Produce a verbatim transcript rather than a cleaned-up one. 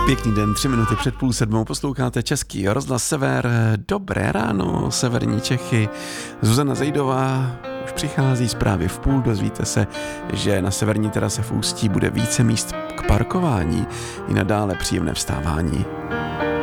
Pěkný den, tři minuty před půl sedmou, posloucháte Český rozhlas Sever. Dobré ráno, severní Čechy. Zuzana Zejdová už přichází zprávy v půl, dozvíte se, že na severní terase v Ústí bude více míst k parkování i nadále příjemné vstávání.